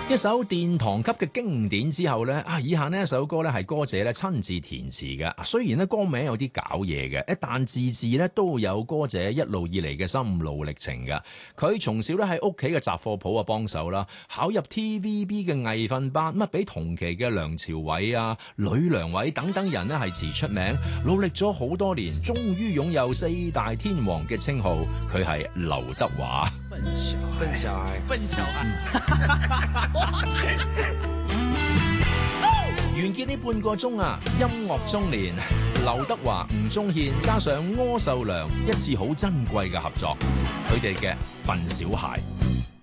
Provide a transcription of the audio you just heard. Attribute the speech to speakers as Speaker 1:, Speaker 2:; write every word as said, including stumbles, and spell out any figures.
Speaker 1: 一首殿堂級嘅經典之後呢，啊，以下呢一首歌呢係歌者咧親自填詞嘅。雖然呢歌名有啲搞嘢嘅，但字字呢都有歌者一路以嚟嘅心路歷程嘅。佢從小咧喺屋企嘅雜貨鋪啊幫手啦，考入 T V B 嘅藝訓班，乜比同期嘅梁朝偉啊、呂良偉等等人呢係遲出名，努力咗好多年，終於擁有四大天王嘅稱號。佢係劉德華。
Speaker 2: 笨小孩，笨小孩，笨小孩。
Speaker 1: 完結呢半個鐘啊，音樂中年，劉德華、吳宗憲加上柯受良，一次好珍貴嘅合作，佢哋嘅笨小孩。